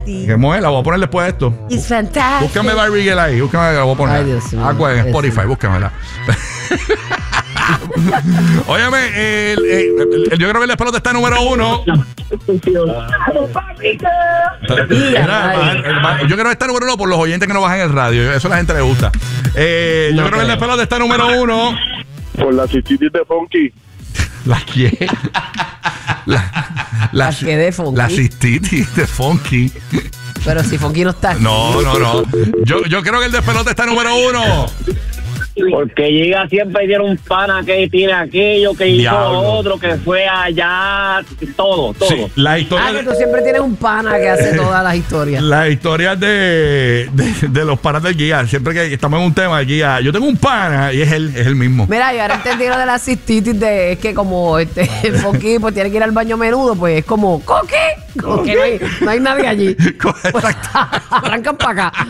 Que muela, voy a poner después de esto. It's fantastic. Búscame Barbie Girl ahí, búscame, la voy a poner. Ay, Dios mío. En Spotify, búscamela. Óyeme, yo creo que el pelota está número 1. Yo creo que está número 1 por los oyentes que no bajan el radio. Eso a la gente le gusta. Yo creo que el pelota está número 1. Por la cistitis de Funky. ¿La qué? ¿La qué de Funky? La cistitis de Funky. Pero si Funky no está aquí. No. Yo creo que el despelote está número 1. Porque llega siempre tiene un pana que tiene aquello, que hizo otro, que fue allá, todo. Sí, la historia que tú siempre tienes un pana que hace todas las historias. Las historias de los panas del guía. Siempre que estamos en un tema del guía, yo tengo un pana y es él mismo. Mira, yo ahora entendí lo de la cistitis es que como el Funky pues tiene que ir al baño a menudo, pues es como que no hay nadie allí. Pues, arrancan para acá.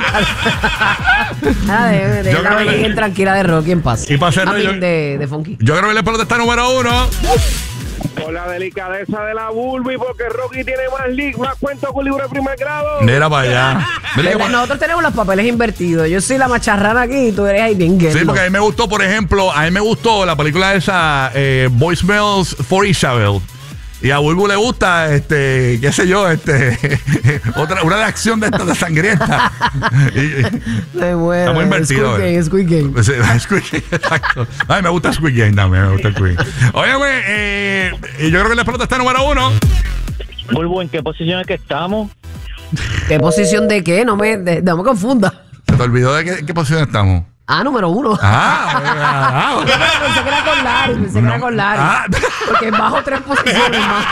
De la bien tranquila de Rocky en paz. Y para hacerlo de Funky. Yo creo que el pelota está número 1. Por la delicadeza de la Bulbi, porque Rocky tiene más cuentos con libro de primer grado. Mira para allá. Nosotros tenemos los papeles invertidos. Yo soy la macharrana aquí y tú eres ahí bien guerrero. Sí, porque a mí me gustó, por ejemplo, la película esa, Voicemails for Isabel. Y a Bulbu le gusta, qué sé yo, una de acción de esta de sangrienta. Me muero. Está muy invertido. Squid Game. Sí, Squid Game, exacto. Ay, me gusta Squid Game también, me gusta Squid Game. Óyeme, yo creo que la pelota está número 1. Bulbu, ¿en qué posición es que estamos? ¿Qué posición de qué? No me confunda. ¿Se te olvidó de qué posición estamos? Número 1. Pensé que era con Larry. Porque bajo 3 posiciones más.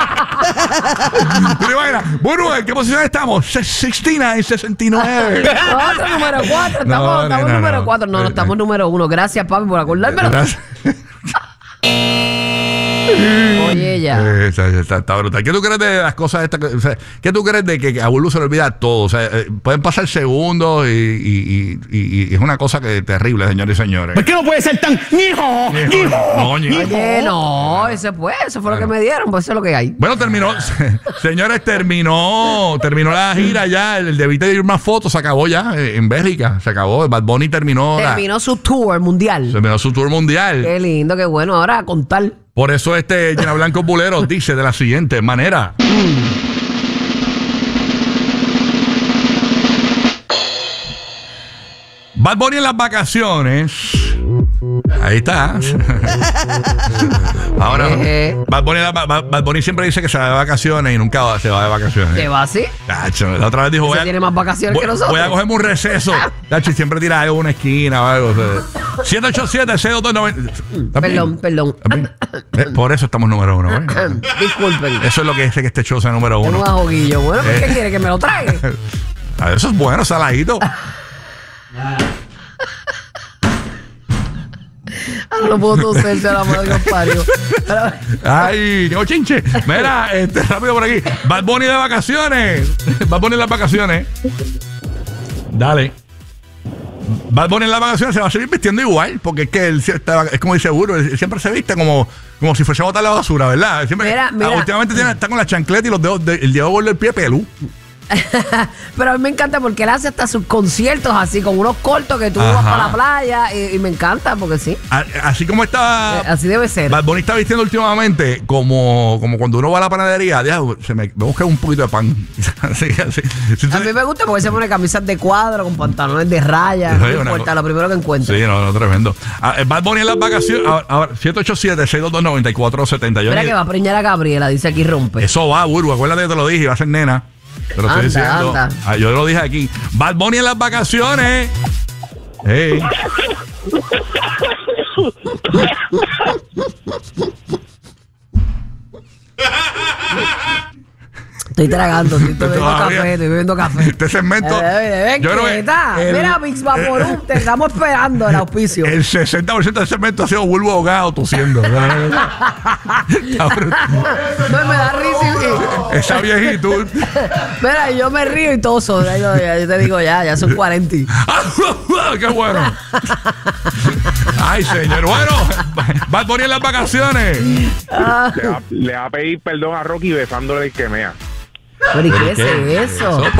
Pero imagina, bueno, ¿en qué posición estamos? 69, 69. Otro número 4. Estamos número 4. No, estamos número 1. Gracias, papi, por acordármelo. Gracias. Oye, ya. Está brutal. ¿Qué tú crees de las cosas estas? O sea, ¿qué tú crees de que a Bulbu se le olvida todo? O sea, pueden pasar segundos y es una cosa que terrible, señores y señores. ¿Por qué no puede ser tan hijo? Oye, no, eso fue lo que me dieron, pues eso es lo que hay. Bueno, señores, terminó la gira ya, el debate de ir más fotos se acabó ya en Bélgica, se acabó. Bad Bunny terminó su tour mundial. Terminó su tour mundial. Qué lindo, qué bueno, ahora a contar. Por eso Llena Blanco Bulero dice de la siguiente manera. Bad Bunny en las vacaciones. Ahí está. Ahora, Bad Bunny siempre dice que se va de vacaciones y nunca se va de vacaciones. ¿Qué va así? Tacho, la otra vez dijo, tiene más vacaciones que nosotros. Voy a cogerme un receso. Tacho, y siempre tira algo en una esquina o algo. 787-622-90. Perdón. Por eso estamos número 1. Disculpen. Eso es lo que dice que este show sea número 1. Tengo un ajoguillo. Bueno, ¿qué quiere? ¿Que me lo traiga? Eso es bueno, saladito. No puedo toserse a la mano de parió. Ay, qué chinche. Mira, rápido por aquí. Bad Bunny de vacaciones. Bad Bunny en las vacaciones. Dale. Bad Bunny en las vacaciones se va a seguir vistiendo igual, porque es que él es como dice Burro, él siempre se viste como si fuese a botar la basura, ¿verdad? Siempre, mira. Últimamente está con la chancleta y los dedos, el dedo gordo del pie pelú. Pero a mí me encanta porque él hace hasta sus conciertos así, con unos cortos que tú vas para la playa y me encanta porque sí. Así como está. Así debe ser. Bad Bunny está vistiendo últimamente como cuando uno va a la panadería. Me busca un poquito de pan. así. A mí me gusta porque se pone camisas de cuadro con pantalones de raya. No importa, lo primero que encuentre. Sí, no, tremendo. Bad Bunny en las vacaciones. Ahora, 787-622-9470. Mira que va a preñar a Gabriela, dice aquí Rompe. Eso va, Burbu. Acuérdate que te lo dije, va a ser nena. Te lo estoy diciendo. Yo lo dije aquí. Bad Bunny en las vacaciones. Hey. Estoy tragando, estoy bebiendo café. Este segmento. Yo creo que mira, Mix Vaporub, te estamos esperando el auspicio. El 60% del segmento ha sido Bulbo ahogado tosiendo. No, me da risa. Esa viejitud. Mira, yo me río y toso. Yo te digo, ya son 40. ¡Qué bueno! Ay, señor. Bueno, Bad Bunny en las vacaciones. Le va a pedir perdón a Rocky besándole el quemea. ¿Pero y qué es eso?